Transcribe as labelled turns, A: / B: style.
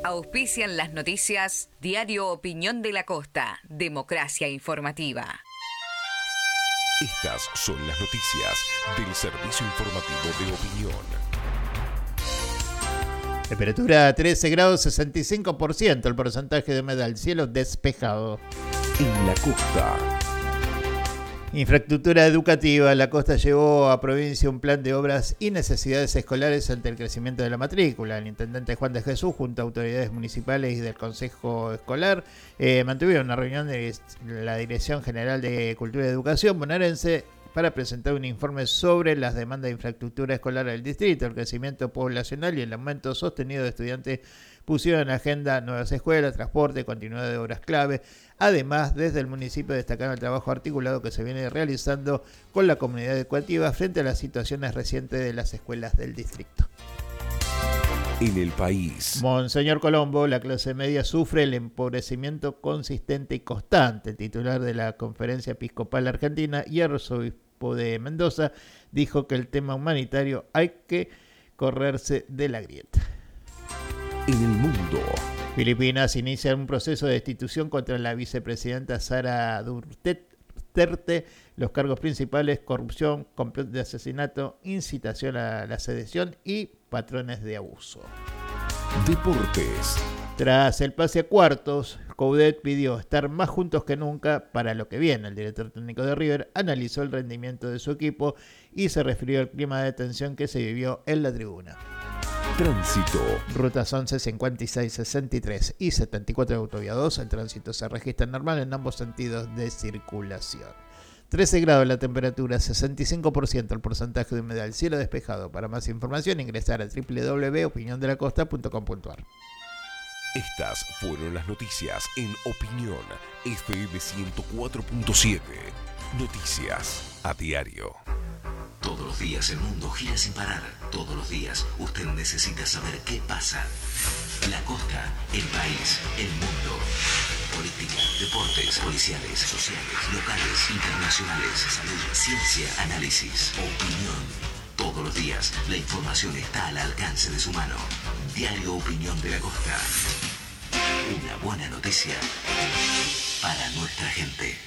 A: Auspician las noticias Diario Opinión de la Costa, Democracia Informativa.
B: Estas son las noticias del Servicio Informativo de Opinión.
C: Temperatura 13 grados 65%, el porcentaje de humedad, el cielo despejado.
B: En la costa.
C: Infraestructura educativa. La Costa llevó a provincia un plan de obras y necesidades escolares ante el crecimiento de la matrícula. El intendente Juan de Jesús, junto a autoridades municipales y del Consejo Escolar, mantuvieron una reunión de la Dirección General de Cultura y Educación bonaerense para presentar un informe sobre las demandas de infraestructura escolar del distrito. El crecimiento poblacional y el aumento sostenido de estudiantes pusieron en la agenda nuevas escuelas, transporte, continuidad de obras clave. Además, desde el municipio destacaron el trabajo articulado que se viene realizando con la comunidad educativa frente a las situaciones recientes de las escuelas del distrito.
B: En el país.
C: Monseñor Colombo, la clase media sufre el empobrecimiento consistente y constante. El titular de la Conferencia Episcopal Argentina y arzobispo de Mendoza dijo que el tema humanitario hay que correrse de la grieta.
B: En el mundo.
C: Filipinas inicia un proceso de destitución contra la vicepresidenta Sara Duterte. Los cargos principales: corrupción, complot de asesinato, incitación a la sedición y patrones de abuso.
B: Deportes.
C: Tras el pase a cuartos, Coudet pidió estar más juntos que nunca para lo que viene. El director técnico de River analizó el rendimiento de su equipo y se refirió al clima de tensión que se vivió en la tribuna.
B: Tránsito.
C: Rutas 11, 56, 63 y 74 de Autovía 2. El tránsito se registra normal en ambos sentidos de circulación. 13 grados la temperatura, 65% el porcentaje de humedad, el cielo despejado. Para más información ingresar a www.opiniondelacosta.com.ar.
B: Estas fueron las noticias en Opinión FM 104.7. Noticias a diario.
D: Todos los días el mundo gira sin parar. Todos los días usted necesita saber qué pasa. La costa, el país, el mundo. Política, deportes, policiales, sociales, locales, internacionales, salud, ciencia, análisis, opinión. Todos los días la información está al alcance de su mano. Diario Opinión de la Costa. Una buena noticia para nuestra gente.